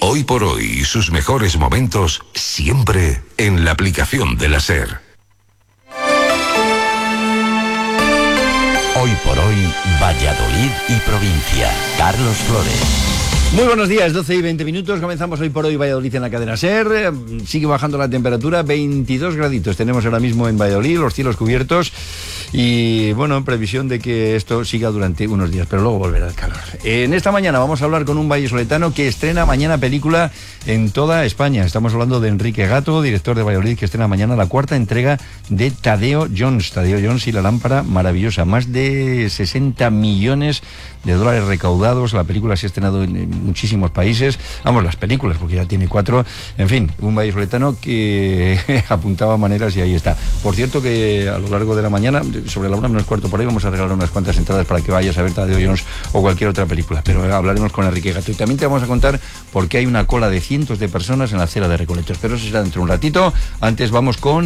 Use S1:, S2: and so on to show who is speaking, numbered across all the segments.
S1: Hoy por hoy y sus mejores momentos siempre en la aplicación de la SER.
S2: Hoy por hoy, Valladolid y provincia. Carlos Flores.
S3: Muy buenos días, 12 y 20 minutos. Comenzamos Hoy por hoy Valladolid en la cadena SER. Sigue bajando la temperatura, 22 graditos tenemos ahora mismo en Valladolid, los cielos cubiertos. Y bueno, en previsión de que esto siga durante unos días, pero luego volverá el calor. En esta mañana vamos a hablar con un vallisoletano que estrena mañana película en toda España. Estamos hablando de Enrique Gato, director de Valladolid, que estrena mañana la cuarta entrega de Tadeo Jones. Tadeo Jones y la lámpara maravillosa. Más de 60 millones de dólares recaudados. La película se ha estrenado en muchísimos países. Vamos, las películas, porque ya tiene 4. En fin, un vallisoletano que apuntaba maneras y ahí está. Por cierto que a lo largo de la mañana, sobre la 1:15 por ahí, vamos a regalar unas cuantas entradas para que vayas a ver Tadeo Jones o cualquier otra película. Pero hablaremos con Enrique Gato. Y también te vamos a contar por qué hay una cola de cientos de personas en la acera de Recoletos. Pero eso será dentro de un ratito. Antes vamos con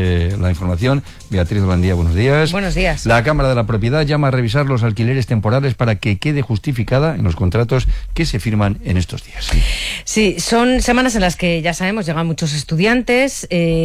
S3: la información. Beatriz Holandía, buenos días.
S4: Buenos días.
S3: La Cámara de la Propiedad llama a revisar los alquileres temporales para que quede justificada en los contratos que se firman en estos días.
S4: Sí, son semanas en las que ya sabemos llegan muchos estudiantes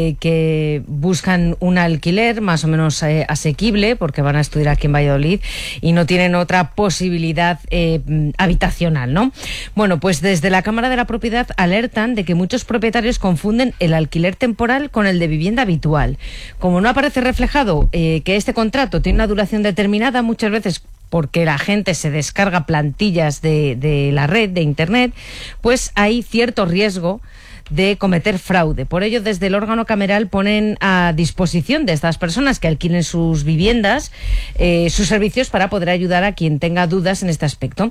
S4: que buscan un alquiler más o menos asequible porque van a estudiar aquí en Valladolid y no tienen otra posibilidad habitacional, ¿no? Bueno, pues desde la Cámara de la Propiedad alertan de que muchos propietarios confunden el alquiler temporal con el de vivienda habitual. Como no aparece reflejado que este contrato tiene una duración determinada, muchas veces porque la gente se descarga plantillas de la red, de Internet, pues hay cierto riesgo de cometer fraude. Por ello, desde el órgano cameral ponen a disposición de estas personas que alquilen sus viviendas sus servicios para poder ayudar a quien tenga dudas en este aspecto.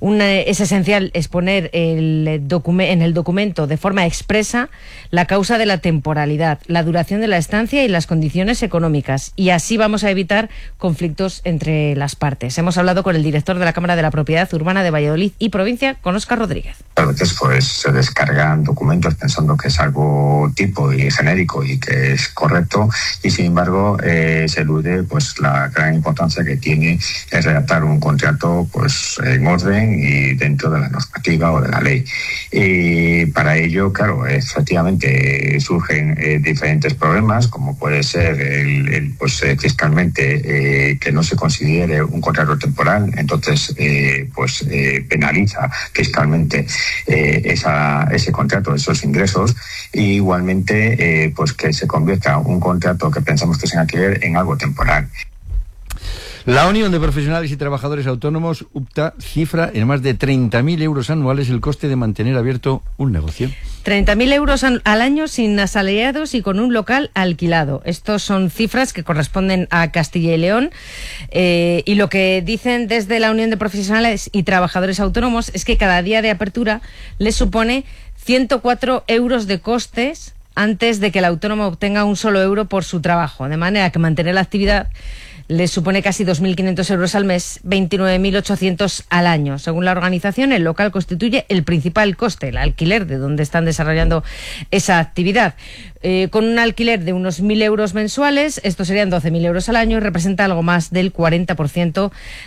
S4: Es esencial exponer en el documento de forma expresa la causa de la temporalidad, la duración de la estancia y las condiciones económicas, y así vamos a evitar conflictos entre las partes. Hemos hablado con el director de la Cámara de la Propiedad Urbana de Valladolid y provincia, con Óscar Rodríguez.
S5: A veces pues se descargan documentos pensando que es algo tipo y genérico y que es correcto, y sin embargo se elude pues la gran importancia que tiene el redactar un contrato pues en orden y dentro de la normativa o de la ley. Y para ello, claro, efectivamente surgen diferentes problemas, como puede ser el fiscalmente que no se considere un contrato temporal, entonces penaliza fiscalmente ese contrato, esos ingresos, y igualmente pues que se convierta un contrato que pensamos que es en alquiler en algo temporal.
S3: La Unión de Profesionales y Trabajadores Autónomos, UPTA, cifra en más de 30.000 euros anuales el coste de mantener abierto un negocio.
S4: 30.000 euros al año sin asalariados y con un local alquilado. Estos son cifras que corresponden a Castilla y León. Y lo que dicen desde la Unión de Profesionales y Trabajadores Autónomos es que cada día de apertura les supone 104 euros de costes antes de que el autónomo obtenga un solo euro por su trabajo. De manera que mantener la actividad les supone casi 2.500 euros al mes, 29.800 al año. Según la organización, el local constituye el principal coste, el alquiler de donde están desarrollando esa actividad. Con un alquiler de unos 1.000 euros mensuales, esto serían 12.000 euros al año y representa algo más del 40%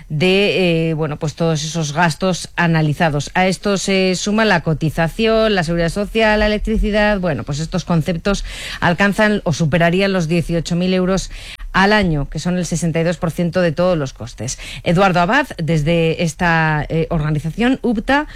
S4: de pues todos esos gastos analizados. A esto se suma la cotización, la seguridad social, la electricidad. Bueno, pues estos conceptos alcanzan o superarían los 18.000 euros al año, que son el 62% de todos los costes. Eduardo Abad, desde esta organización, UPTA,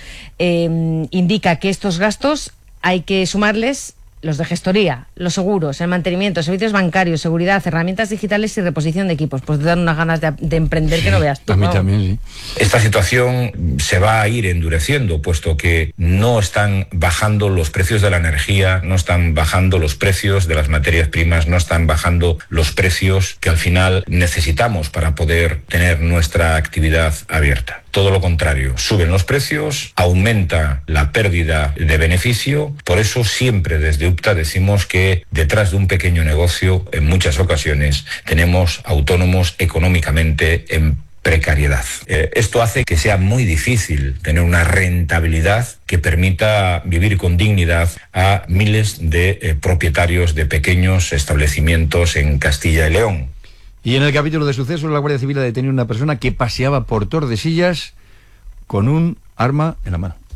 S4: indica que estos gastos hay que sumarles los de gestoría, los seguros, el mantenimiento, servicios bancarios, seguridad, herramientas digitales y reposición de equipos. Pues te dan unas ganas de emprender que no veas tú.
S3: A mí también, sí.
S6: Esta situación se va a ir endureciendo, puesto que no están bajando los precios de la energía, no están bajando los precios de las materias primas, no están bajando los precios que al final necesitamos para poder tener nuestra actividad abierta. Todo lo contrario, suben los precios, aumenta la pérdida de beneficio. Por eso siempre desde UPTA decimos que detrás de un pequeño negocio, en muchas ocasiones, tenemos autónomos económicamente en precariedad. Esto hace que sea muy difícil tener una rentabilidad que permita vivir con dignidad a miles de propietarios de pequeños establecimientos en Castilla y León.
S3: Y en el capítulo de sucesos, la Guardia Civil ha detenido a una persona que paseaba por Tordesillas con un arma en la mano.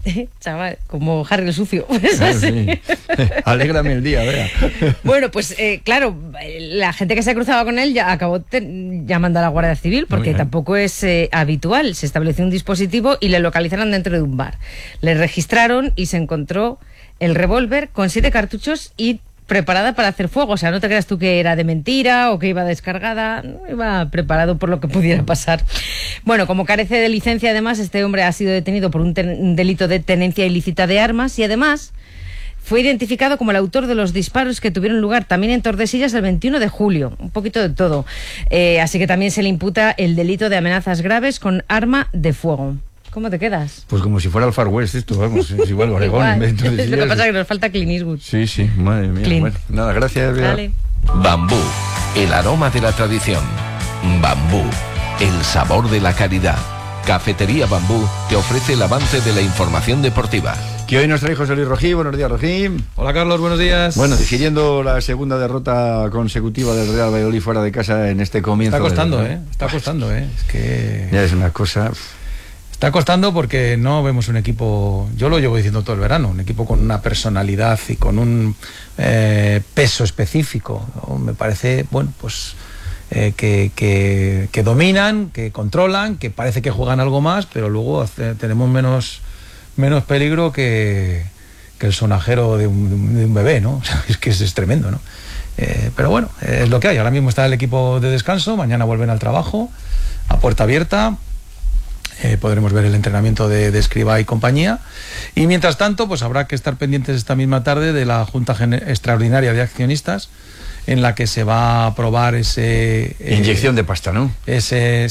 S4: Chaval, como Harry el sucio. Pues
S3: Claro,
S4: así.
S3: sí. Alégrame el día, vea.
S4: Bueno, pues claro, la gente que se cruzaba con él ya acabó llamando a la Guardia Civil, porque tampoco es habitual. Se estableció un dispositivo y le localizaron dentro de un bar. Le registraron y se encontró el revólver con 7 cartuchos y preparada para hacer fuego. O sea, no te creas tú que era de mentira o que iba descargada. No, iba preparado por lo que pudiera pasar. Bueno, como carece de licencia, además, este hombre ha sido detenido por un delito de tenencia ilícita de armas y además fue identificado como el autor de los disparos que tuvieron lugar también en Tordesillas el 21 de julio. Un poquito de todo. Así que también se le imputa el delito de amenazas graves con arma de fuego. ¿Cómo te quedas?
S3: Pues como si fuera el Far West esto, vamos, es igual Oregón.
S4: Igual.
S3: En vez de
S4: Lo que
S3: Tordesillas.
S4: pasa es que nos falta Clint Eastwood.
S3: Sí, sí, madre mía.
S4: Clint.
S3: Bueno, nada, gracias. Bea.
S4: Vale.
S1: Bambú, el aroma de la tradición. Bambú, el sabor de la calidad. Cafetería Bambú te ofrece el avance de la información deportiva.
S3: Que hoy nos trae José Luis Rojí. Buenos días, Rojí.
S7: Hola Carlos, buenos días.
S3: Bueno, digiriendo la segunda derrota consecutiva del Real Valladolid fuera de casa en este comienzo.
S7: Está costando,
S3: de...
S7: Está costando, Es que
S3: Ya es una cosa...
S7: está costando porque no vemos un equipo, yo lo llevo diciendo todo el verano, un equipo con una personalidad y con un peso específico, ¿no? Me parece, bueno, pues que dominan, que controlan, que parece que juegan algo más, pero luego tenemos menos peligro que el sonajero de un bebé, ¿no? O sea, es que es tremendo, ¿no? Pero bueno, es lo que hay. Ahora mismo está el equipo de descanso, mañana vuelven al trabajo, a puerta abierta. Podremos ver el entrenamiento de Escribá y compañía, y mientras tanto pues habrá que estar pendientes esta misma tarde de la Junta Extraordinaria de Accionistas, en la que se va a aprobar ese
S3: Inyección de pasta, ¿no?
S7: ese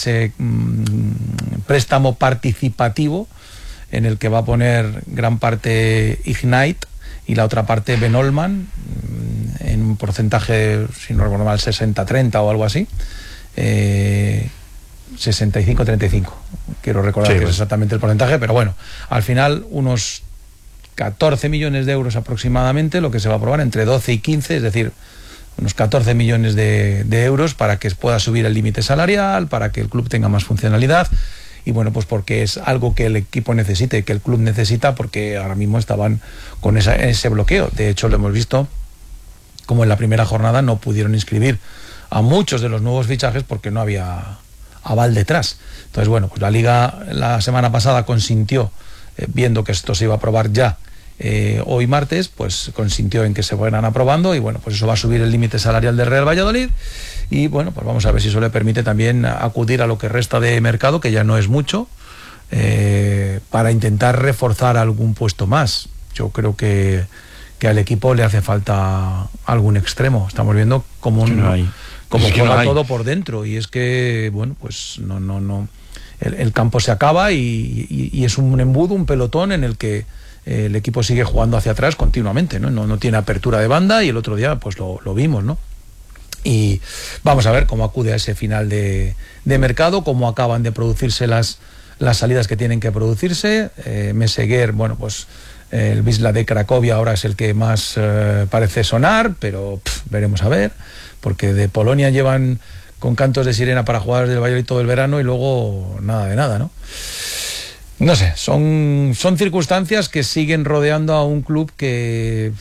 S7: préstamo participativo, en el que va a poner gran parte Ignite y la otra parte Ben Olman, en un porcentaje, si no recuerdo mal, 60-30 o algo así. 65-35, quiero recordar que es exactamente el porcentaje, pero bueno, al final unos 14 millones de euros aproximadamente, lo que se va a aprobar entre 12 y 15, es decir, unos 14 millones de euros para que pueda subir el límite salarial, para que el club tenga más funcionalidad, y bueno, pues porque es algo que el equipo necesite, que el club necesita, porque ahora mismo estaban con ese bloqueo. De hecho, lo hemos visto como en la primera jornada no pudieron inscribir a muchos de los nuevos fichajes porque no había aval detrás. Entonces, bueno, pues la Liga la semana pasada consintió, viendo que esto se iba a aprobar ya hoy martes, pues consintió en que se fueran aprobando, y bueno, pues eso va a subir el límite salarial del Real Valladolid, y bueno, pues vamos a ver si eso le permite también acudir a lo que resta de mercado, que ya no es mucho, para intentar reforzar algún puesto más. Yo creo que al equipo le hace falta algún extremo. Estamos viendo cómo como es que juega todo por dentro, y es que, bueno, pues no el campo se acaba y es un embudo, un pelotón en el que el equipo sigue jugando hacia atrás continuamente, no tiene apertura de banda, y el otro día pues lo vimos, ¿no? Y vamos a ver cómo acude a ese final de mercado, cómo acaban de producirse las salidas que tienen que producirse. Meseguer, bueno, pues el Wisla de Cracovia ahora es el que más parece sonar, pero veremos a ver, porque de Polonia llevan con cantos de sirena para jugadores del Valladolid todo el verano y luego nada de nada, ¿no? No sé, son circunstancias que siguen rodeando a un club que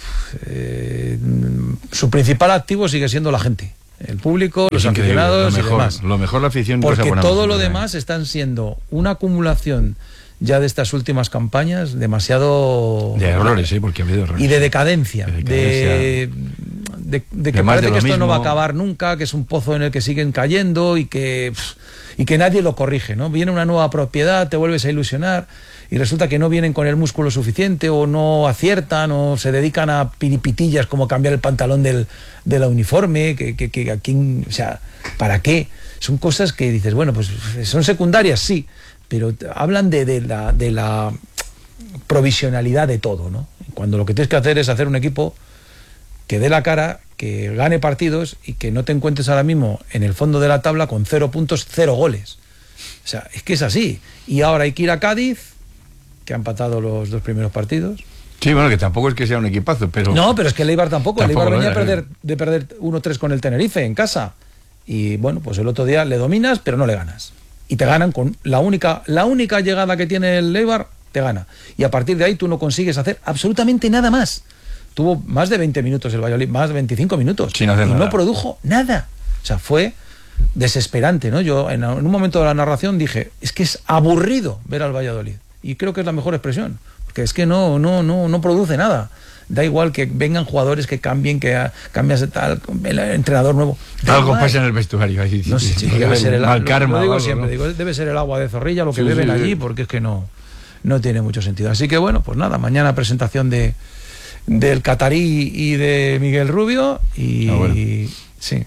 S7: su principal activo sigue siendo la gente, el público, los aficionados y demás.
S3: Lo mejor la afición.
S7: Porque todo lo demás están siendo una acumulación ya de estas últimas campañas demasiado...
S3: De errores, porque ha habido errores.
S7: Y de decadencia. De que parece que esto no va a acabar nunca, que es un pozo en el que siguen cayendo y que nadie lo corrige, ¿no? Viene una nueva propiedad, te vuelves a ilusionar y resulta que no vienen con el músculo suficiente, o no aciertan, o se dedican a piripitillas como cambiar el pantalón de la uniforme, que aquí, o sea, ¿para qué? Son cosas que dices, bueno, pues son secundarias, sí, pero hablan de la provisionalidad de todo, ¿no? Cuando lo que tienes que hacer es hacer un equipo que dé la cara, que gane partidos y que no te encuentres ahora mismo en el fondo de la tabla con 0 puntos, 0 goles. O sea, es que es así. Y ahora hay que ir a Cádiz, que ha empatado los 2 primeros partidos.
S3: Sí, bueno, que tampoco es que sea un equipazo, pero...
S7: No, pero es que el Eibar tampoco. El Eibar venía de perder 1-3 con el Tenerife en casa. Y bueno, pues el otro día le dominas, pero no le ganas. Y te ganan con la única llegada que tiene el Eibar, te gana. Y a partir de ahí tú no consigues hacer absolutamente nada más. Tuvo más de 20 minutos el Valladolid, más de 25 minutos.
S3: Sin hacer nada.
S7: No produjo nada. O sea, fue desesperante, ¿no? Yo en un momento de la narración dije, es que es aburrido ver al Valladolid. Y creo que es la mejor expresión. Porque es que no produce nada. Da igual que vengan jugadores que cambien, que cambias de tal, el entrenador nuevo.
S3: Algo pasa en el vestuario ahí.
S7: No sé, debe ser el
S3: mal karma.
S7: Lo digo
S3: algo,
S7: siempre,
S3: ¿no?
S7: digo, debe ser el agua de Zorrilla lo que beben allí, porque es que no tiene mucho sentido. Así que bueno, pues nada, mañana presentación del Catarí y de Miguel Rubio y sí.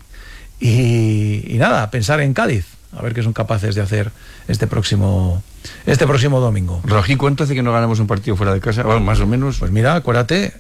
S7: Y nada, pensar en Cádiz, a ver qué son capaces de hacer este próximo domingo.
S3: Rojí, ¿cuánto hace que no ganamos un partido fuera de casa? Bueno, más o menos.
S7: Pues mira, acuérdate,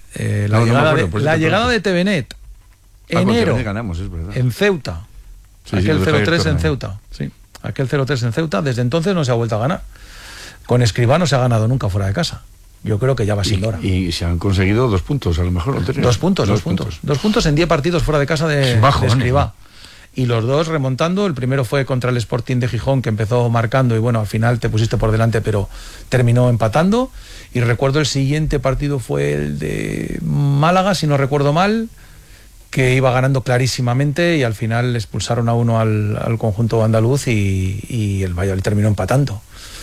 S7: la llegada de TVNet, enero,
S3: ganamos, es verdad.
S7: en Ceuta, aquel 0-3 en Ceuta, sí, aquel 0-3 en Ceuta, desde entonces no se ha vuelto a ganar. Con Escribá no se ha ganado nunca fuera de casa. Yo creo que ya va siendo hora.
S3: Y se han conseguido 2 puntos, a lo mejor.
S7: Dos puntos en 10 partidos fuera de casa de Escribá. Y los dos remontando. El primero fue contra el Sporting de Gijón, que empezó marcando y bueno, al final te pusiste por delante, pero terminó empatando. Y recuerdo el siguiente partido fue el de Málaga, si no recuerdo mal, que iba ganando clarísimamente y al final expulsaron a uno al conjunto andaluz y el Valladolid terminó empatando.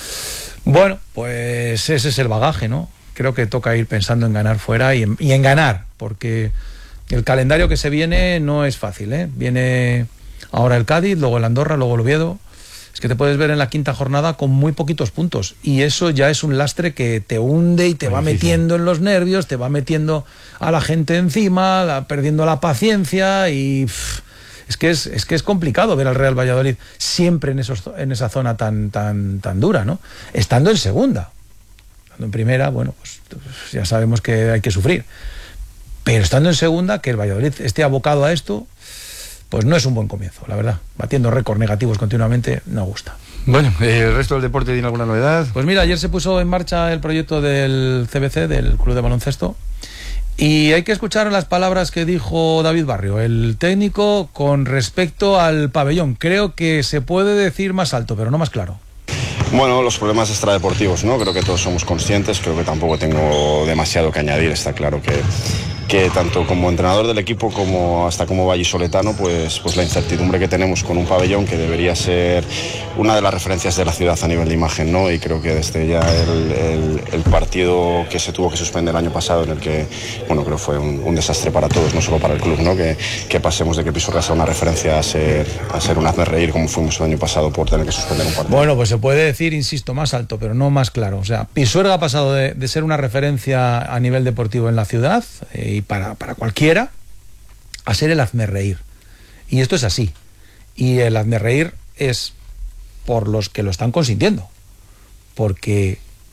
S7: Bueno, pues ese es el bagaje, ¿no? Creo que toca ir pensando en ganar fuera y en ganar, porque el calendario que se viene no es fácil, ¿eh? Viene ahora el Cádiz, luego el Andorra, luego el Oviedo. Es que te puedes ver en la 5ª jornada con muy poquitos puntos y eso ya es un lastre que te hunde y te va metiendo en los nervios, te va metiendo a la gente encima, perdiendo la paciencia y... Es que es complicado ver al Real Valladolid siempre en esa zona tan dura, ¿no? Estando en segunda. Estando en primera, bueno, pues ya sabemos que hay que sufrir. Pero estando en segunda, que el Valladolid esté abocado a esto, pues no es un buen comienzo, la verdad. Batiendo récords negativos continuamente, no gusta.
S3: Bueno, ¿el resto del deporte tiene alguna novedad?
S7: Pues mira, ayer se puso en marcha el proyecto del CBC, del Club de Baloncesto. Y hay que escuchar las palabras que dijo David Barrio, el técnico, con respecto al pabellón. Creo que se puede decir más alto, pero no más claro.
S8: Bueno, los problemas extradeportivos, ¿no? Creo que todos somos conscientes, creo que tampoco tengo demasiado que añadir. Está claro que tanto como entrenador del equipo como hasta como vallisoletano, pues la incertidumbre que tenemos con un pabellón que debería ser una de las referencias de la ciudad a nivel de imagen, ¿no? Y creo que desde ya el partido que se tuvo que suspender el año pasado, en el que, bueno, creo fue un desastre para todos, no solo para el club, ¿no? Que pasemos de que Pisuerga sea una referencia a ser un hazme reír como fuimos el año pasado por tener que suspender un partido.
S7: Bueno, pues se puede decir, insisto, más alto, pero no más claro. O sea, Pisuerga ha pasado de ser una referencia a nivel deportivo en la ciudad y para cualquiera, a ser el hazme reír. Y esto es así. Y el hazme reír es por los que lo están consintiendo. Porque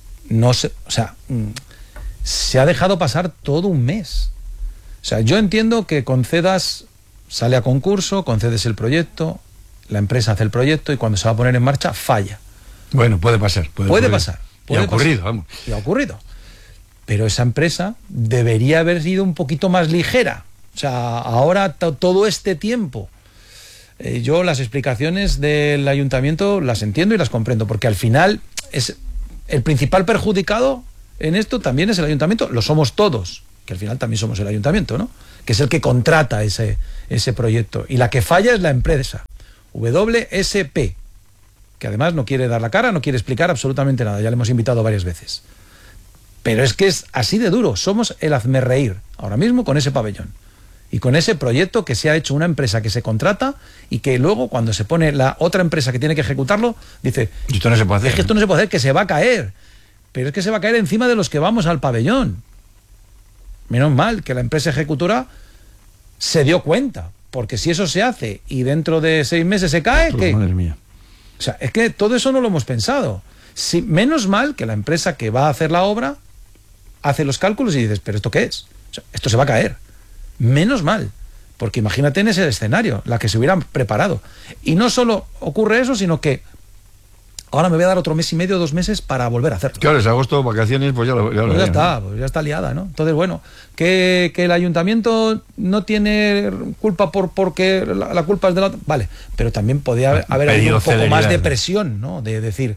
S7: se ha dejado pasar todo un mes. O sea, yo entiendo que concedas, sale a concurso, concedes el proyecto, la empresa hace el proyecto y cuando se va a poner en marcha, falla.
S3: Bueno, puede pasar. Puede pasar.
S7: Y ha ocurrido,
S3: vamos.
S7: Y ha ocurrido. Pero esa empresa debería haber sido un poquito más ligera. O sea, ahora todo este tiempo, yo las explicaciones del ayuntamiento las entiendo y las comprendo, porque al final es el principal perjudicado en esto también es el ayuntamiento, lo somos todos, que al final también somos el ayuntamiento, ¿no? Que es el que contrata ese proyecto. Y la que falla es la empresa, WSP, que además no quiere dar la cara, no quiere explicar absolutamente nada, ya le hemos invitado varias veces. Pero es que es así de duro, somos el hazme reír, ahora mismo con ese pabellón. Y con ese proyecto que se ha hecho una empresa que se contrata y que luego cuando se pone la otra empresa que tiene que ejecutarlo, dice,
S3: esto no se puede hacer.
S7: Es que esto no se puede hacer, que se va a caer. Pero es que se va a caer encima de los que vamos al pabellón. Menos mal que la empresa ejecutora se dio cuenta, porque si eso se hace y dentro de 6 meses se cae,
S3: ¿qué? Madre mía.
S7: O sea, es que todo eso no lo hemos pensado. Menos mal que la empresa que va a hacer la obra hace los cálculos y dices, ¿pero esto qué es? O sea, esto se va a caer. Menos mal, porque imagínate en ese escenario, la que se hubieran preparado. Y no solo ocurre eso, sino que ahora me voy a dar otro mes y medio, 2 meses para volver a hacerlo.
S3: Claro, es agosto, vacaciones, pues
S7: ya está liada, ¿no? Entonces, bueno, que el ayuntamiento no tiene culpa porque la culpa es de la... Vale, pero también podía haber habido un poco más de presión, ¿no? De decir,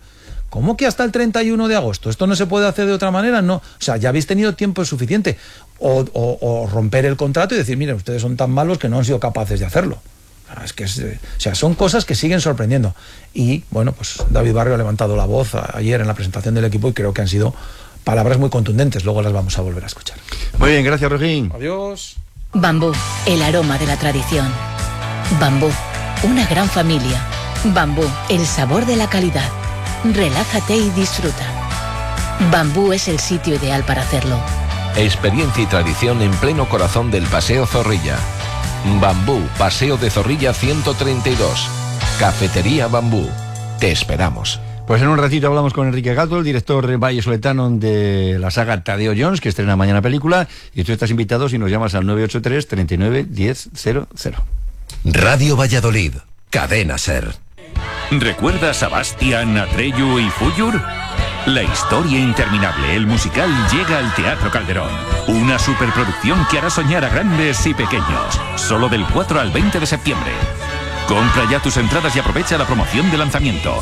S7: ¿Cómo que hasta el 31 de agosto? ¿Esto no se puede hacer de otra manera? No. O sea, ya habéis tenido tiempo suficiente. O romper el contrato y decir, mira, ustedes son tan malos que no han sido capaces de hacerlo. Es que son cosas que siguen sorprendiendo. Y, bueno, pues David Barrio ha levantado la voz ayer en la presentación del equipo y creo que han sido palabras muy contundentes. Luego las vamos a volver a escuchar.
S3: Muy bien, gracias, Rojín.
S7: Adiós.
S9: Bambú, el aroma de la tradición. Bambú, una gran familia. Bambú, el sabor de la calidad. Relájate y disfruta. Bambú es el sitio ideal para hacerlo.
S1: Experiencia y tradición en pleno corazón del Paseo Zorrilla. Bambú, Paseo de Zorrilla 132. Cafetería Bambú. Te esperamos.
S3: Pues en un ratito hablamos con Enrique Gato, el director vallesoletano de la saga Tadeo Jones, que estrena mañana película, y tú estás invitado si nos llamas al 983 39 10 00.
S2: Radio Valladolid, Cadena SER.
S10: ¿Recuerdas a Bastián, Atreyu y Fúllur? La historia interminable, el musical, llega al Teatro Calderón. Una superproducción que hará soñar a grandes y pequeños. Solo del 4 al 20 de septiembre. Compra ya tus entradas y aprovecha la promoción de lanzamiento.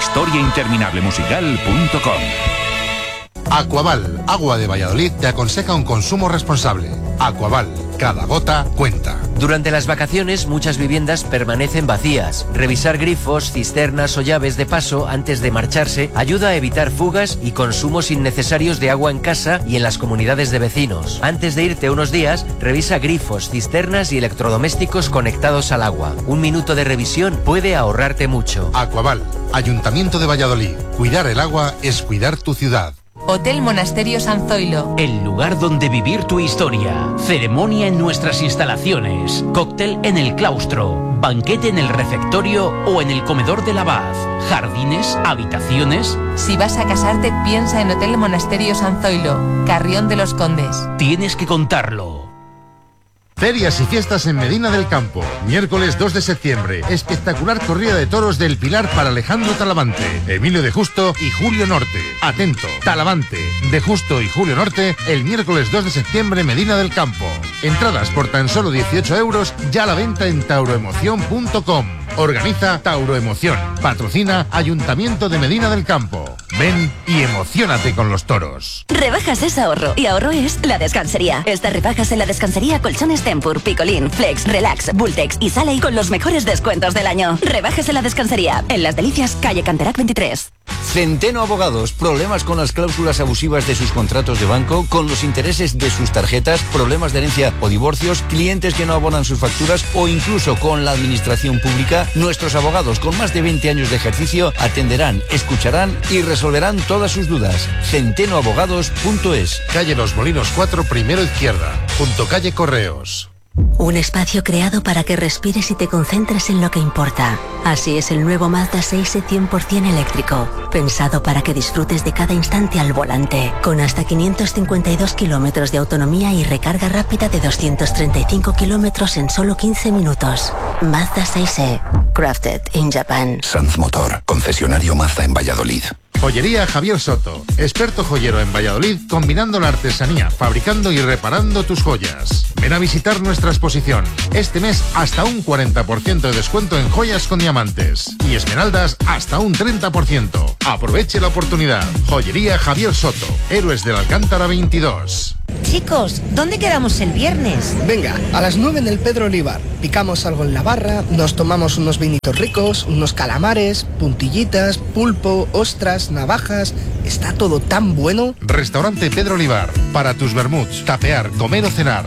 S10: lahistoriainterminablemusical.com.
S11: Aquaval, agua de Valladolid, te aconseja un consumo responsable. Aquaval, cada gota cuenta.
S12: Durante las vacaciones muchas viviendas permanecen vacías. Revisar grifos, cisternas o llaves de paso antes de marcharse ayuda a evitar fugas y consumos innecesarios de agua en casa y en las comunidades de vecinos. Antes de irte unos días, revisa grifos, cisternas y electrodomésticos conectados al agua. Un minuto de revisión puede ahorrarte mucho.
S11: Aquaval, Ayuntamiento de Valladolid. Cuidar el agua es cuidar tu ciudad.
S13: Hotel Monasterio San Zoilo.
S14: El lugar donde vivir tu historia. Ceremonia en nuestras instalaciones. Cóctel en el claustro. Banquete en el refectorio o en el comedor del abad. Jardines, habitaciones.
S13: Si vas a casarte, piensa en Hotel Monasterio San Zoilo, Carrión de los Condes.
S14: Tienes que contarlo.
S11: Ferias y fiestas en Medina del Campo. Miércoles 2 de septiembre. Espectacular corrida de toros del Pilar para Alejandro Talavante, Emilio de Justo y Julio Norte. Atento, Talavante, de Justo y Julio Norte, el miércoles 2 de septiembre, Medina del Campo. Entradas por tan solo 18 euros, ya a la venta en tauroemoción.com. Organiza Tauroemoción. Patrocina Ayuntamiento de Medina del Campo. Ven y emociónate con los toros.
S15: Rebajas es ahorro y ahorro es La Descansería. Estas rebajas en La Descansería, colchones Tempur, Picolín, Flex, Relax, Bultex y Sally con los mejores descuentos del año. Rebajas en La Descansería, en Las Delicias, calle Canterac 23.
S3: Centeno Abogados, problemas con las cláusulas abusivas de sus contratos de banco, con los intereses de sus tarjetas, problemas de herencia o divorcios, clientes que no abonan sus facturas o incluso con la administración pública. Nuestros abogados con más de 20 años de ejercicio atenderán, escucharán y resolverán todas sus dudas. centenoabogados.es.
S11: Calle Los Molinos 4, primero izquierda, junto calle Correos.
S16: Un espacio creado para que respires y te concentres en lo que importa. Así es el nuevo Mazda 6e 100% eléctrico, pensado para que disfrutes de cada instante al volante, con hasta 552 kilómetros de autonomía y recarga rápida de 235 kilómetros en solo 15 minutos. Mazda 6e, crafted in Japan.
S2: Sanz Motor, concesionario Mazda en Valladolid.
S11: Joyería Javier Soto, experto joyero en Valladolid, combinando la artesanía, fabricando y reparando tus joyas. Ven a visitar nuestra exposición. Este mes hasta un 40% de descuento en joyas con diamantes y esmeraldas hasta un 30%. Aproveche la oportunidad. Joyería Javier Soto, Héroes del Alcántara 22.
S17: Chicos, ¿dónde quedamos el viernes?
S18: Venga, a las 9 en el Pedro Olivar. Picamos algo en la barra, nos tomamos unos vinitos ricos, unos calamares, puntillitas, pulpo, ostras, navajas. Está todo tan bueno.
S11: Restaurante Pedro Olivar. Para tus vermuts, tapear, comer o cenar.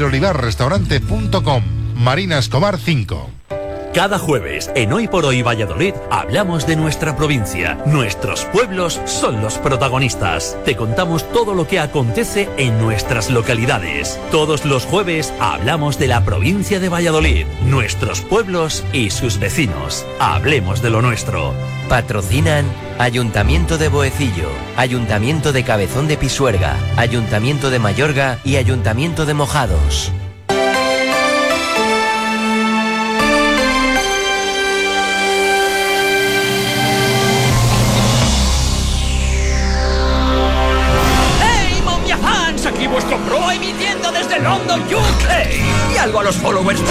S11: pedroolivarrestaurante.com. Marina Escobar 5.
S19: Cada jueves, en Hoy por Hoy Valladolid, hablamos de nuestra provincia. Nuestros pueblos son los protagonistas. Te contamos todo lo que acontece en nuestras localidades. Todos los jueves hablamos de la provincia de Valladolid, nuestros pueblos y sus vecinos. Hablemos de lo nuestro.
S12: Patrocinan Ayuntamiento de Boecillo, Ayuntamiento de Cabezón de Pisuerga, Ayuntamiento de Mayorga y Ayuntamiento de Mojados.
S20: Aquí vuestro pro emitiendo desde London, UK. Y algo a los followers.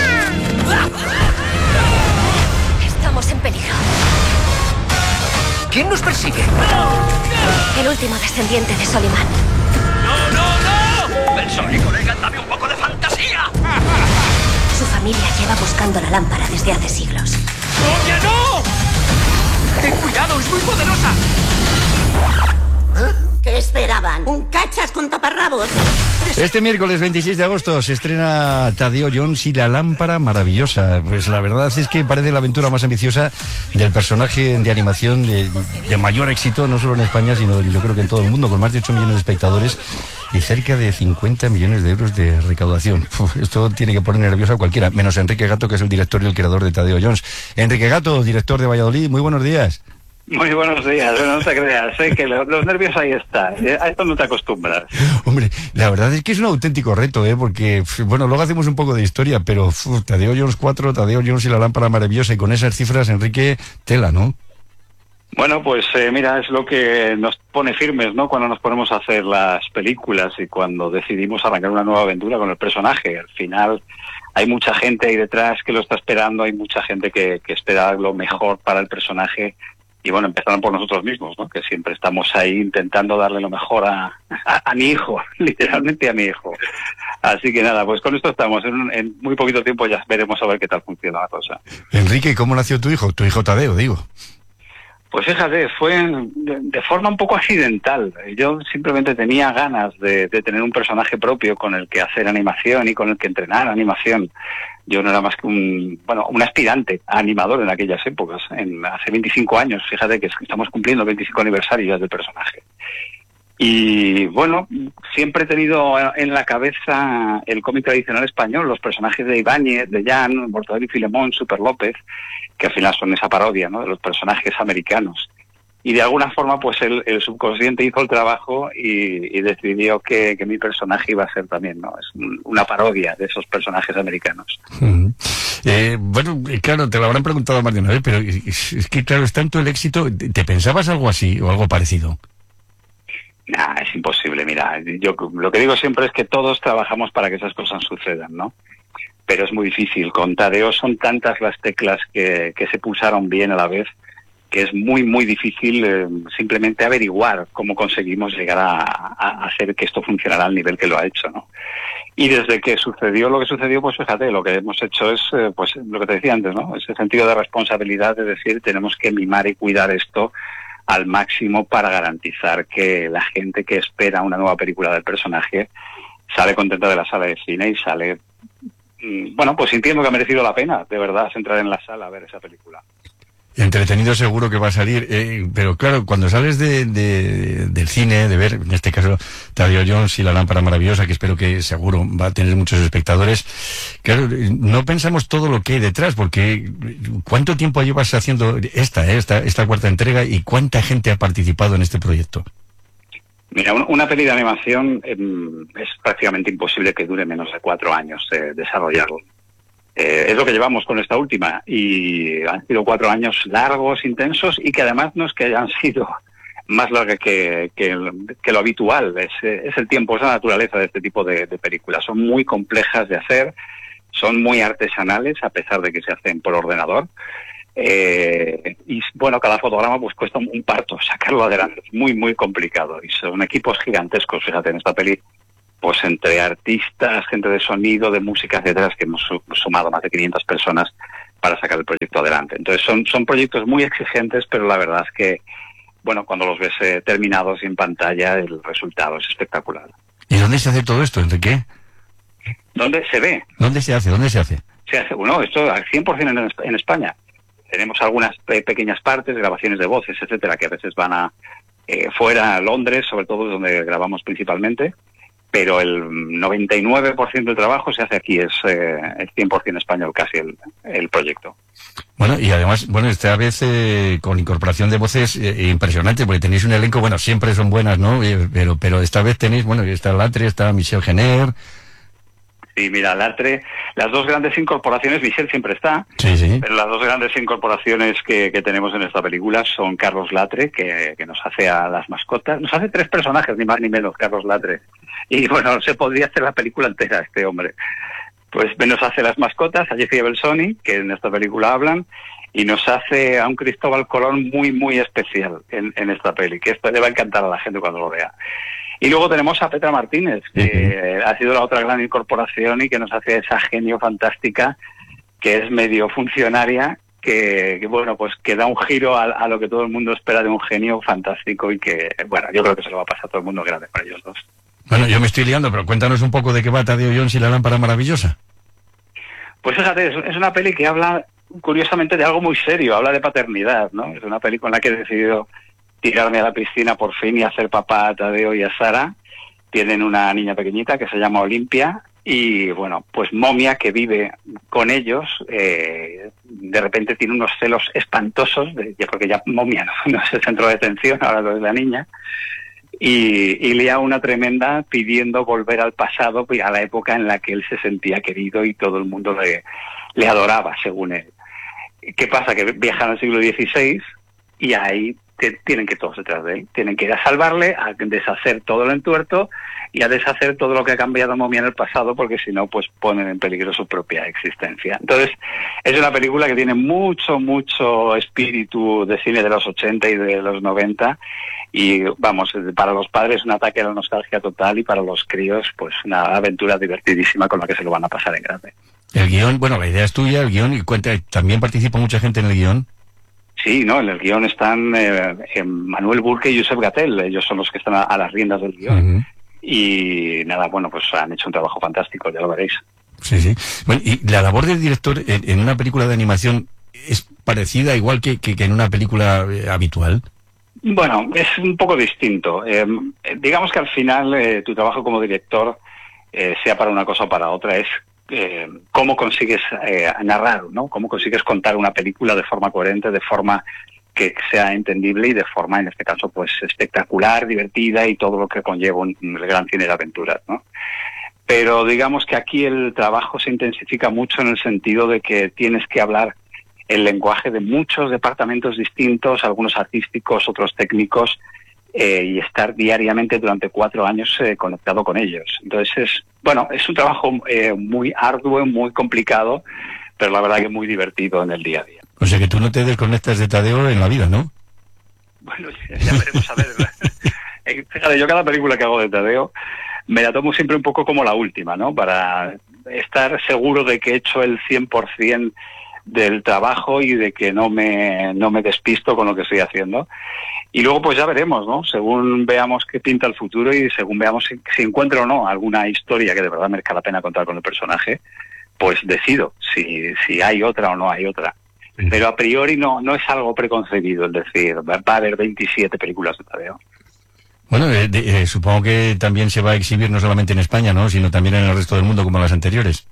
S15: Estamos en peligro.
S20: ¿Quién nos persigue?
S15: El último descendiente de Soliman.
S20: ¡No! Pensole, colega, dame un poco de fantasía.
S15: Su familia lleva buscando la lámpara desde hace siglos.
S20: ¡Oye, no! ¡Ten cuidado, es muy poderosa!
S21: ¿Qué esperaban? ¿Un cachas con taparrabos?
S3: Este miércoles 26 de agosto se estrena Tadeo Jones y la lámpara maravillosa. Pues la verdad es que parece la aventura más ambiciosa del personaje de animación de mayor éxito, no solo en España, sino yo creo que en todo el mundo, con más de 8 millones de espectadores y cerca de 50 millones de euros de recaudación. Esto tiene que poner nervioso a cualquiera, menos a Enrique Gato, que es el director y el creador de Tadeo Jones. Enrique Gato, director de Valladolid, muy buenos días.
S22: Muy buenos días, no te creas, sé que los nervios ahí están, a esto no te acostumbras.
S3: Hombre, la verdad es que es un auténtico reto, porque, bueno, luego hacemos un poco de historia, pero Tadeo Jones 4, Tadeo Jones y la lámpara maravillosa, y con esas cifras, Enrique, tela, ¿no?
S22: Bueno, pues mira, es lo que nos pone firmes, ¿no? Cuando nos ponemos a hacer las películas y cuando decidimos arrancar una nueva aventura con el personaje. Al final hay mucha gente ahí detrás que lo está esperando, hay mucha gente que espera lo mejor para el personaje. Y bueno, empezaron por nosotros mismos, ¿no? Que siempre estamos ahí intentando darle lo mejor a mi hijo, literalmente a mi hijo. Así que nada, pues con esto estamos. En muy poquito tiempo ya veremos a ver qué tal funciona la cosa.
S3: Enrique, ¿cómo nació tu hijo? Tu hijo Tadeo, digo.
S22: Pues fíjate, fue de forma un poco accidental. Yo simplemente tenía ganas de tener un personaje propio con el que hacer animación y con el que entrenar animación. Yo no era más que un aspirante a animador en aquellas épocas, hace 25 años. Fíjate que estamos cumpliendo el 25 aniversario ya del personaje. Y bueno, siempre he tenido en la cabeza el cómic tradicional español, los personajes de Ibáñez, de Jan, Mortadelo y Filemón, Super López, que al final son esa parodia, ¿no?, de los personajes americanos. Y de alguna forma, pues el subconsciente hizo el trabajo y decidió que mi personaje iba a ser también, ¿no? Es una parodia de esos personajes americanos.
S3: Bueno, claro, te lo habrán preguntado más de una vez, pero es que, claro, es tanto el éxito. ¿Te pensabas algo así o algo parecido?
S22: Nah, es imposible. Mira, yo lo que digo siempre es que todos trabajamos para que esas cosas sucedan, ¿no? Pero es muy difícil. Con Tadeo son tantas las teclas que se pulsaron bien a la vez, que es muy, muy difícil simplemente averiguar cómo conseguimos llegar a hacer que esto funcionara al nivel que lo ha hecho, ¿no? Y desde que sucedió lo que sucedió, pues fíjate, lo que hemos hecho es, pues lo que te decía antes, ¿no? Ese sentido de responsabilidad de decir, tenemos que mimar y cuidar esto al máximo para garantizar que la gente que espera una nueva película del personaje sale contenta de la sala de cine y sale, bueno, pues sintiendo que ha merecido la pena, de verdad, entrar en la sala a ver esa película.
S3: Entretenido seguro que va a salir, pero claro, cuando sales del cine, de ver, en este caso, Tadeo Jones y la lámpara maravillosa, que espero que seguro va a tener muchos espectadores, claro, no pensamos todo lo que hay detrás, porque ¿cuánto tiempo llevas haciendo esta cuarta entrega y cuánta gente ha participado en este proyecto?
S22: Mira, una peli de animación es prácticamente imposible que dure menos de 4 años desarrollarlo. Es lo que llevamos con esta última y han sido 4 años largos, intensos y que además no es que hayan sido más largas que lo habitual. Es el tiempo, es la naturaleza de este tipo de películas. Son muy complejas de hacer, son muy artesanales a pesar de que se hacen por ordenador. Y bueno, cada fotograma pues cuesta un parto sacarlo adelante. Es muy, muy complicado y son equipos gigantescos, fíjate, en esta peli. Pues entre artistas, gente de sonido, de música, etcétera, que hemos sumado más de 500 personas para sacar el proyecto adelante. Entonces son proyectos muy exigentes, pero la verdad es que, bueno, cuando los ves terminados y en pantalla, el resultado es espectacular.
S3: ¿Y dónde se hace todo esto, Enrique?
S22: ¿Dónde se ve?
S3: ¿Dónde se hace?
S22: Se hace, bueno, esto al 100% en España. Tenemos algunas pequeñas partes, grabaciones de voces, etcétera, que a veces van fuera, a Londres, sobre todo donde grabamos principalmente. Pero el 99% del trabajo se hace aquí, es 100% español casi el proyecto.
S3: Bueno, y además, bueno, esta vez con incorporación de voces impresionante, porque tenéis un elenco, bueno, siempre son buenas, ¿no? Pero esta vez tenéis, bueno, está Latre, está Michel Jenner.
S22: Sí, mira, Latre, las dos grandes incorporaciones, Michel siempre está,
S3: sí.
S22: Pero las dos grandes incorporaciones que tenemos en esta película son Carlos Latre, que nos hace a las mascotas, nos hace 3 personajes, ni más ni menos, Carlos Latre. Y bueno, se podría hacer la película entera este hombre. Pues nos hace las mascotas, a Jeffrey Belsoni, que en esta película hablan, y nos hace a un Cristóbal Colón muy, muy especial en esta peli, que esto le va a encantar a la gente cuando lo vea. Y luego tenemos a Petra Martínez, que ha sido la otra gran incorporación y que nos hace esa genio fantástica, que es medio funcionaria, que bueno, pues que da un giro a lo que todo el mundo espera de un genio fantástico y que, bueno, yo creo que se lo va a pasar a todo el mundo grande para ellos dos.
S3: Bueno, yo me estoy liando, pero cuéntanos un poco de qué va Tadeo Jones y la lámpara maravillosa.
S22: Pues fíjate, es una peli que habla, curiosamente, de algo muy serio, habla de paternidad, ¿no? Es una peli con la que he decidido tirarme a la piscina por fin y hacer papá a Tadeo y a Sara. Tienen una niña pequeñita que se llama Olimpia y, bueno, pues Momia, que vive con ellos, de repente tiene unos celos espantosos, yo creo que ya Momia no es el centro de atención, ahora lo es la niña, y lía una tremenda pidiendo volver al pasado, a la época en la que él se sentía querido y todo el mundo le adoraba, según él. ¿Qué pasa? Que viajan al siglo XVI y ahí tienen que todos detrás de él. Tienen que ir a salvarle, a deshacer todo el entuerto y a deshacer todo lo que ha cambiado Momia en el pasado, porque si no, pues ponen en peligro su propia existencia. Entonces, es una película que tiene mucho, mucho espíritu de cine de los 80 y de los 90 y, vamos, para los padres un ataque a la nostalgia total y para los críos, pues una aventura divertidísima con la que se lo van a pasar en grande.
S3: El guión, bueno, la idea es tuya, el guión, y cuenta, también participa mucha gente en el guión.
S22: Sí, no, en el guión están Manuel Burke y Josep Gatell, ellos son los que están a las riendas del guión. Y nada, bueno, pues han hecho un trabajo fantástico, ya lo veréis.
S3: Sí, sí. Bueno, y la labor del director en una película de animación es parecida, igual que en una película habitual.
S22: Bueno, es un poco distinto. Digamos que al final tu trabajo como director, sea para una cosa o para otra, es cómo consigues narrar, ¿no? Cómo consigues contar una película de forma coherente, de forma que sea entendible y de forma, en este caso, pues espectacular, divertida y todo lo que conlleva un gran cine de aventuras, ¿no? Pero digamos que aquí el trabajo se intensifica mucho en el sentido de que tienes que hablar el lenguaje de muchos departamentos distintos, algunos artísticos, otros técnicos, y estar diariamente durante 4 años conectado con ellos. Entonces, es un trabajo muy arduo, muy complicado, pero la verdad que muy divertido en el día a día.
S3: O sea que tú no te desconectas de Tadeo en la vida, ¿no?
S22: Bueno, ya veremos a ver. Fíjate, yo cada película que hago de Tadeo me la tomo siempre un poco como la última, ¿no? Para estar seguro de que he hecho el 100% del trabajo y de que no me despisto con lo que estoy haciendo. Y luego pues ya veremos, ¿no? Según veamos qué pinta el futuro y según veamos si encuentro o no alguna historia que de verdad merezca la pena contar con el personaje, pues decido si hay otra o no hay otra. Pero a priori no es algo preconcebido, es decir, va a haber 27 películas de Tadeo.
S3: Bueno, supongo que también se va a exhibir no solamente en España, ¿no? Sino también en el resto del mundo como las anteriores.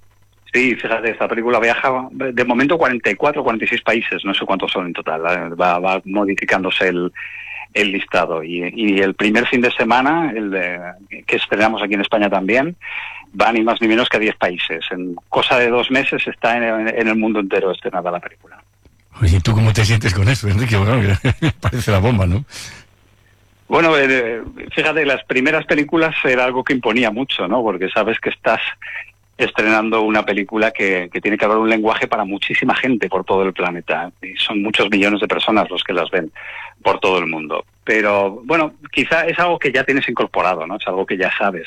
S3: Sí,
S22: fíjate, esta película viaja de momento 44, 46 países, no sé cuántos son en total, va modificándose el listado. Y el primer fin de semana, que estrenamos aquí en España también, va ni más ni menos que a 10 países. En cosa de 2 meses está en el mundo entero estrenada la película.
S3: Oye, ¿tú cómo te sientes con eso, Enrique? Bueno, parece la bomba, ¿no?
S22: Bueno, fíjate, las primeras películas era algo que imponía mucho, ¿no? Porque sabes que estás estrenando una película que tiene que hablar un lenguaje para muchísima gente por todo el planeta. Y son muchos millones de personas los que las ven por todo el mundo. Pero, bueno, quizá es algo que ya tienes incorporado, ¿no? Es algo que ya sabes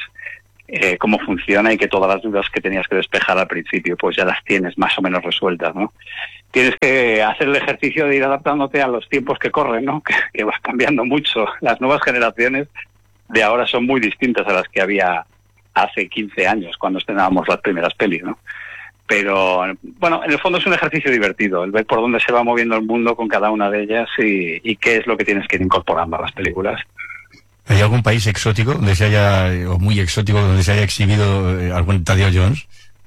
S22: cómo funciona y que todas las dudas que tenías que despejar al principio, pues ya las tienes más o menos resueltas, ¿no? Tienes que hacer el ejercicio de ir adaptándote a los tiempos que corren, ¿no? Que vas cambiando mucho. Las nuevas generaciones de ahora son muy distintas a las que había hace 15 años, cuando estrenábamos las primeras pelis, ¿no? Pero, bueno, en el fondo es un ejercicio divertido, el ver por dónde se va moviendo el mundo con cada una de ellas y qué es lo que tienes que ir incorporando a las películas.
S3: ¿Hay algún país exótico donde se haya, o muy exótico, donde se haya exhibido algún Tadeo Jones?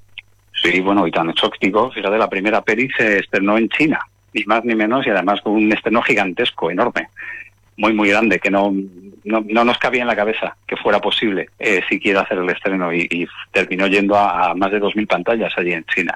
S22: Sí, bueno, y tan exótico. Fíjate, la primera peli se estrenó en China, ni más ni menos, y además con un estreno gigantesco, enorme, muy, muy grande, que no nos cabía en la cabeza que fuera posible siquiera hacer el estreno, y terminó yendo a más de 2.000 pantallas allí en China.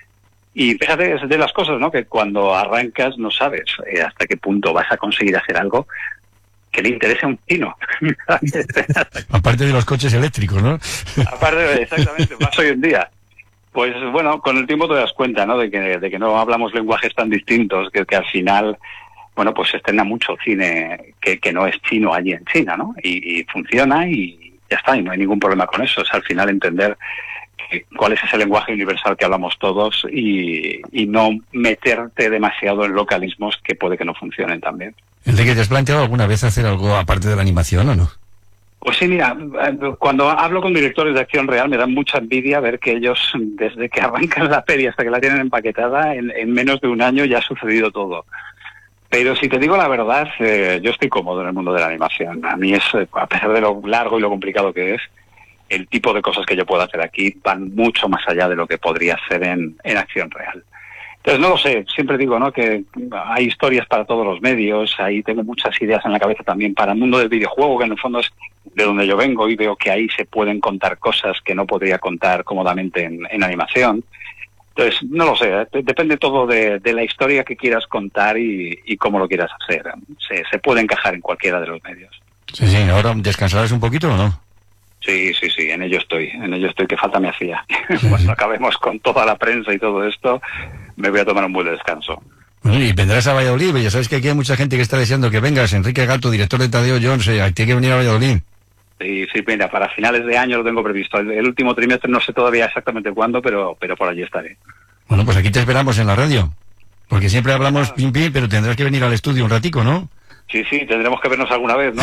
S22: Y fíjate, es de las cosas, ¿no?, que cuando arrancas no sabes hasta qué punto vas a conseguir hacer algo que le interese a un chino.
S3: Aparte de los coches eléctricos, ¿no?
S22: Aparte, exactamente, más hoy en día. Pues bueno, con el tiempo te das cuenta, ¿no? De que no hablamos lenguajes tan distintos, que al final, bueno, pues se estrena mucho cine que no es chino allí en China, ¿no? Y funciona y ya está, y no hay ningún problema con eso. Es al final entender cuál es ese lenguaje universal que hablamos todos y no meterte demasiado en localismos que puede que no funcionen también.
S3: Enrique, ¿te has planteado alguna vez hacer algo aparte de la animación o no?
S22: Pues sí, mira, cuando hablo con directores de acción real me da mucha envidia ver que ellos, desde que arrancan la peli hasta que la tienen empaquetada, en menos de un año ya ha sucedido todo. Pero si te digo la verdad, yo estoy cómodo en el mundo de la animación. A mí es, a pesar de lo largo y lo complicado que es, el tipo de cosas que yo puedo hacer aquí van mucho más allá de lo que podría ser en acción real. Entonces, no lo sé, siempre digo, ¿no?, que hay historias para todos los medios, ahí tengo muchas ideas en la cabeza también para el mundo del videojuego, que en el fondo es de donde yo vengo, y veo que ahí se pueden contar cosas que no podría contar cómodamente en animación. Entonces, no lo sé, depende todo de la historia que quieras contar y cómo lo quieras hacer. Se puede encajar en cualquiera de los medios.
S3: Sí, sí, ¿ahora descansarás un poquito o no?
S22: Sí, en ello estoy, que falta me hacía. Cuando acabemos con toda la prensa y todo esto, me voy a tomar un buen descanso.
S3: Bueno, y vendrás a Valladolid, ya sabes que aquí hay mucha gente que está deseando que vengas. Enrique Gato, director de Tadeo Jones, tiene que venir a Valladolid.
S22: Sí, mira, para finales de año lo tengo previsto. El último trimestre no sé todavía exactamente cuándo, pero por allí estaré.
S3: Bueno, pues aquí te esperamos en la radio, porque siempre hablamos pim pim, pero tendrás que venir al estudio un ratico, ¿no?
S22: Sí, tendremos que vernos alguna vez, ¿no?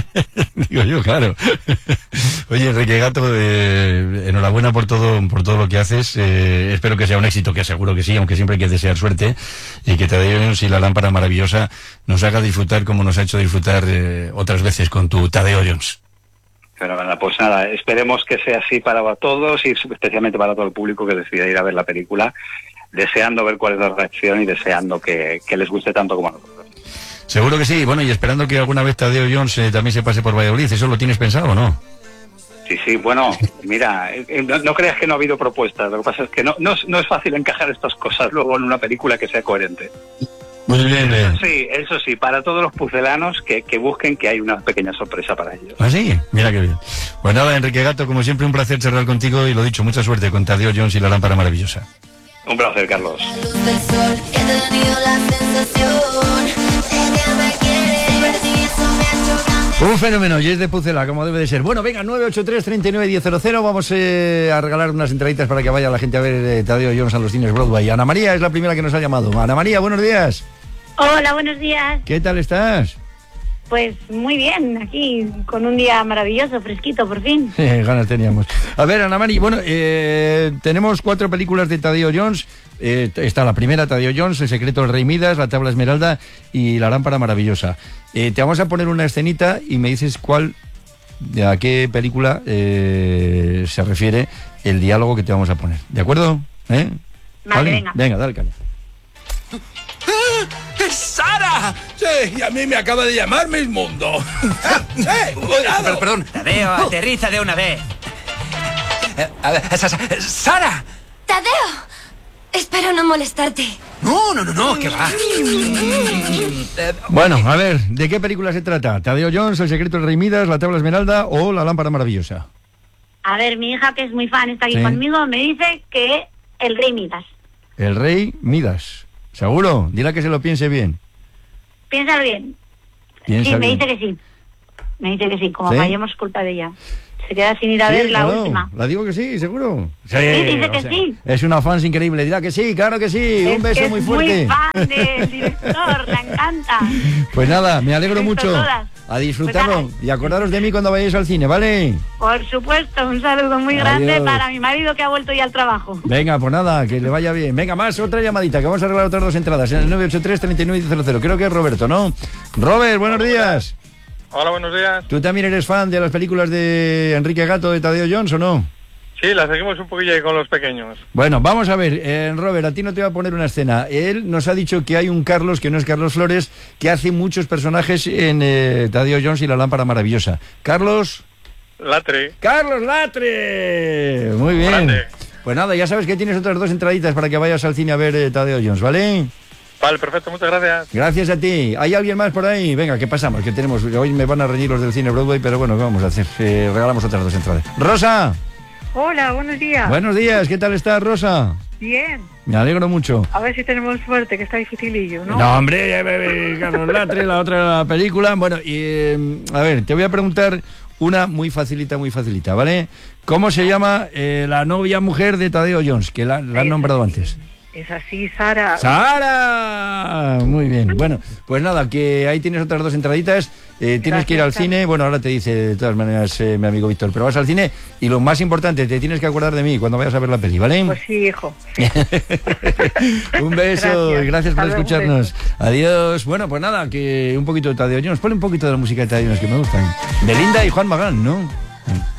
S3: Digo yo, claro. Oye, Enrique Gato, enhorabuena por todo lo que haces. Espero que sea un éxito, que seguro que sí, aunque siempre hay que desear suerte, y que Tadeo Jones y la lámpara maravillosa nos haga disfrutar como nos ha hecho disfrutar otras veces con tu Tadeo Jones.
S22: Pero bueno, pues nada, esperemos que sea así para todos y especialmente para todo el público que decida ir a ver la película, deseando ver cuál es la reacción y deseando que les guste tanto como a nosotros.
S3: Seguro que sí, bueno, y esperando que alguna vez Tadeo Jones también se pase por Valladolid. ¿Eso lo tienes pensado o no?
S22: Sí, bueno, mira, no creas que no ha habido propuestas, lo que pasa es que no es fácil encajar estas cosas luego en una película que sea coherente.
S3: Muy bien.
S22: Eso sí, para todos los pucelanos que busquen que hay una pequeña sorpresa para ellos.
S3: ¿Ah, sí? Mira qué bien. Pues nada, Enrique Gato, como siempre un placer charlar contigo y lo dicho, mucha suerte con Tadeo Jones y la lámpara maravillosa.
S22: Un placer, Carlos.
S3: Un fenómeno, y es de Pucela, como debe de ser. Bueno, venga, 983-39-1000. Vamos a regalar unas entraditas para que vaya la gente a ver Tadeo Jones a los cines Broadway. Ana María es la primera que nos ha llamado. Ana María, buenos días.
S5: Hola, buenos días.
S3: ¿Qué tal estás?
S5: Pues muy bien, aquí con un día maravilloso, fresquito, por fin.
S3: Ganas teníamos. A ver, Ana María, bueno, tenemos 4 películas de Tadeo Jones. Está la primera, Tadeo Jones, El secreto del rey Midas, La tabla esmeralda y La lámpara maravillosa. Te vamos a poner una escenita y me dices a qué película se refiere el diálogo que te vamos a poner. ¿De acuerdo?
S5: Vale,
S3: venga, dale, caña.
S6: ¡Es Sara! Sí, y a mí me acaba de llamar Mismundo. ¡Cuidado!
S20: Perdón, Tadeo, aterriza de una vez. ¡Sara!
S23: ¡Tadeo! Espero no molestarte.
S20: No, ¿qué va?
S3: Bueno, a ver, ¿de qué película se trata? ¿Tadeo Jones, El secreto del rey Midas, La tabla esmeralda o La lámpara maravillosa?
S5: A ver, mi hija, que es muy fan, está aquí
S3: Sí.
S5: conmigo, me dice que el rey Midas.
S3: El rey Midas. ¿Seguro? Dile que se lo piense bien.
S5: Piénsalo bien.
S3: Piensa
S5: Sí, me
S3: bien.
S5: dice que sí. Me dice que sí, como
S3: ¿Sí?
S5: fallemos culpa de ella. Se queda sin ir a
S3: Sí,
S5: ver la
S3: claro.
S5: última.
S3: La digo que sí, seguro. Sí,
S5: dice que sí.
S3: Es una fan increíble. Dirá que sí, claro que sí. Un beso muy fuerte.
S5: Es muy fan del director, me encanta.
S3: Pues nada, me alegro
S5: He visto
S3: mucho.
S5: todas.
S3: A disfrutarlo. Y acordaros de mí cuando vayáis al cine, ¿vale?
S5: Por supuesto, un saludo muy grande
S3: Adiós.
S5: para mi marido que ha vuelto ya al trabajo.
S3: Venga, pues nada, que le vaya bien. Venga, más, otra llamadita, que vamos a arreglar otras 2 entradas en el 983-39-00. Creo que es Roberto, ¿no? Robert, buenos días.
S24: Hola, buenos días.
S3: ¿Tú también eres fan de las películas de Enrique Gato, de Tadeo Jones, o no?
S24: Sí, la seguimos un poquillo ahí con los pequeños.
S3: Bueno, vamos a ver, Robert, a ti no te voy a poner una escena. Él nos ha dicho que hay un Carlos, que no es Carlos Flores, que hace muchos personajes en Tadeo Jones y la lámpara maravillosa. Carlos...
S24: Latre.
S3: ¡Carlos Latre! Muy bien.
S24: Grande.
S3: Pues nada, ya sabes que tienes otras 2 entraditas para que vayas al cine a ver Tadeo Jones, ¿vale?
S24: Vale, perfecto, muchas gracias.
S3: Gracias a ti. ¿Hay alguien más por ahí? Venga, ¿qué pasamos? Que tenemos... Hoy me van a reñir los del cine Broadway, pero bueno, ¿qué vamos a hacer? Regalamos otras 2 entradas. ¡Rosa!
S4: Hola, buenos días.
S3: Buenos días, ¿qué tal estás, Rosa?
S4: Bien.
S3: Me alegro mucho.
S4: A ver si tenemos suerte, que está dificilillo, ¿no?
S3: No, hombre, Carlos Latre, la otra la película. Bueno, y a ver, te voy a preguntar una muy facilita, ¿vale? ¿Cómo se llama la novia mujer de Tadeo Jones, que la han nombrado antes?
S4: Es así, Sara.
S3: ¡Sara! Muy bien. Bueno, pues nada, que ahí tienes otras 2 entraditas. Tienes que ir al cine. Bueno, ahora te dice de todas maneras mi amigo Víctor, pero vas al cine y lo más importante, te tienes que acordar de mí cuando vayas a ver la peli, ¿vale?
S4: Pues sí, hijo. Sí.
S3: Un beso, gracias por escucharnos. Adiós. Bueno, pues nada, que un poquito de Tadeo Jones. Ponle un poquito de la música de Tadeo Jones que me gustan. Belinda y Juan Magán, ¿no?